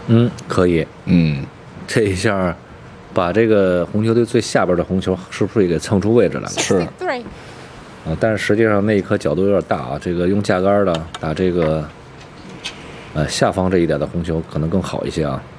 嗯，可以。 嗯， 这一下把这个红球队最下边的红球是不是也给蹭出位置来了？ 是。 但是实际上那一颗角度有点大啊，这个用架杆的打这个下方这一点的红球可能更好一些啊。